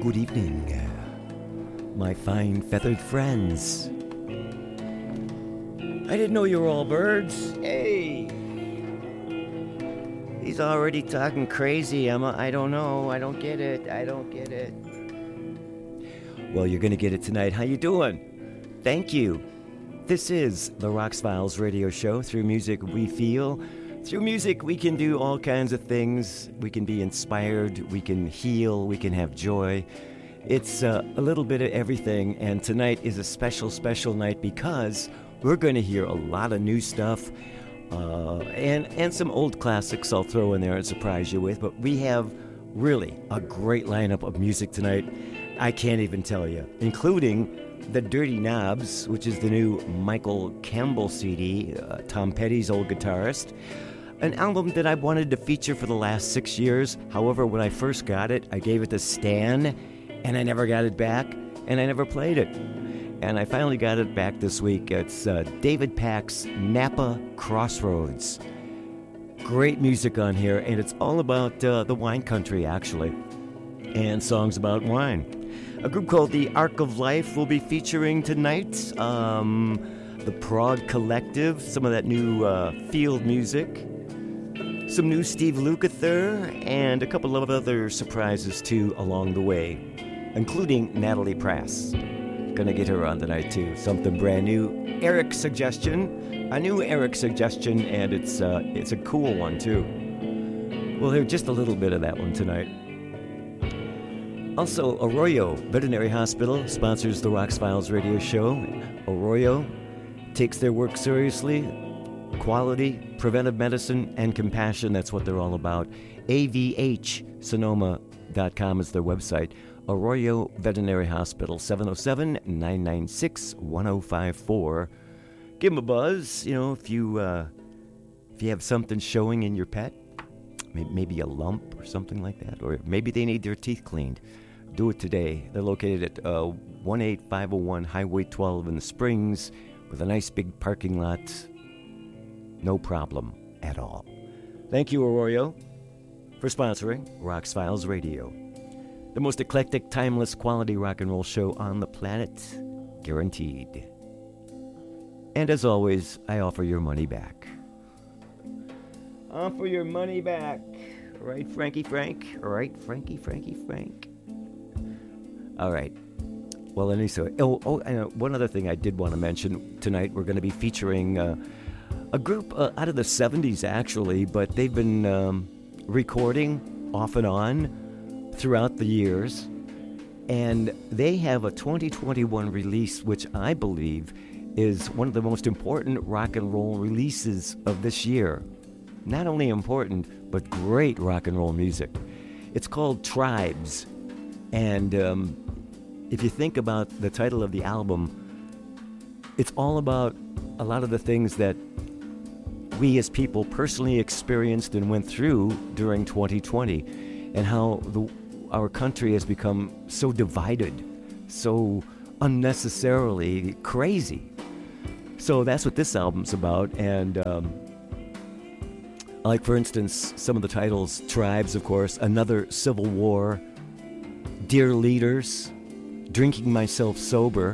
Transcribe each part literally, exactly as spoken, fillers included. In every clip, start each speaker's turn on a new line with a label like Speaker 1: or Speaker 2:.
Speaker 1: Good evening, uh, my fine feathered friends. I didn't know you were all birds. Hey! He's already talking crazy, Emma. I don't know. I don't get it. I don't get it. Well, you're going to get it tonight. How you doing? Thank you. This is the Rox Files radio show. Through music we feel. Through music we can do all kinds of things. We can be inspired. We can heal. We can have joy. It's uh, a little bit of everything. And tonight is a special, special night because we're going to hear a lot of new stuff. Uh, and, and some old classics I'll throw in there and surprise you with. But we have really a great lineup of music tonight. I can't even tell you. Including The Dirty Knobs, which is the new Michael Campbell C D, uh, Tom Petty's old guitarist. An album that I wanted to feature for the last six years. However, when I first got it, I gave it to Stan, and I never got it back, and I never played it. And I finally got it back this week. It's uh, David Pack's Napa Crossroads. Great music on here, and it's all about uh, the wine country, actually, and songs about wine. A group called The Arc of Life will be featuring tonight. Um, the Prague Collective, some of that new uh, field music. Some new Steve Lukather, and a couple of other surprises, too, along the way, including Natalie Prass. Gonna get her on tonight, too. Something brand new. Eric suggestion. A new Eric suggestion, and it's, uh, it's a cool one, too. We'll hear just a little bit of that one tonight. Also, Arroyo Veterinary Hospital sponsors the Rox Files radio show. Arroyo takes their work seriously. Quality, preventive medicine, and compassion, that's what they're all about. A V H Sonoma dot com is their website. Arroyo Veterinary Hospital, seven oh seven, nine nine six, one oh five four. Give them a buzz, you know, if you, uh, if you have something showing in your pet, maybe a lump or something like that, or maybe they need their teeth cleaned. Do it today. They're located at uh, one eight five oh one Highway twelve in the Springs with a nice big parking lot. No problem at all. Thank you, Arroyo, for sponsoring Rox Files Radio. The most eclectic, timeless, quality rock and roll show on the planet, guaranteed. And as always, I offer your money back. Offer your money back. Right, Frankie Frank? Right, Frankie Frankie Frank? All right. Well, anyway, oh, oh, and uh, one other thing I did want to mention tonight, we're going to be featuring uh, a group uh, out of the seventies, actually, but they've been um, recording off and on throughout the years. And they have a twenty twenty-one release, which I believe is one of the most important rock and roll releases of this year. Not only important, but great rock and roll music. It's called Tribes. And um, if you think about the title of the album, it's all about a lot of the things that we as people personally experienced and went through during twenty twenty, and how the, our country has become so divided, so unnecessarily crazy. So that's what this album's about. And um, like, for instance, some of the titles: Tribes, of course, Another Civil War, Dear Leaders, Drinking Myself Sober.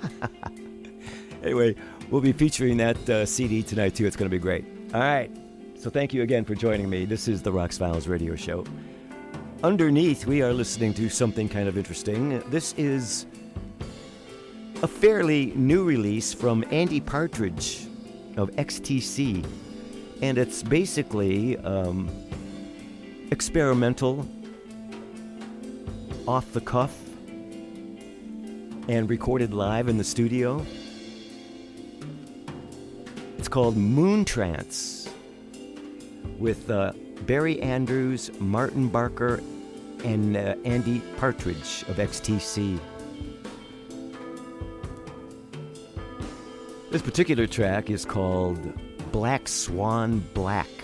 Speaker 1: Anyway, we'll be featuring that uh, C D tonight, too. It's going to be great. All right. So thank you again for joining me. This is the Rox Files radio show. Underneath, we are listening to something kind of interesting. This is a fairly new release from Andy Partridge of X T C. And it's basically um, experimental, off the cuff, and recorded live in the studio. It's called Moon Trance, with uh, Barry Andrews, Martin Barker, and uh, Andy Partridge of X T C. This particular track is called Black Swan Black.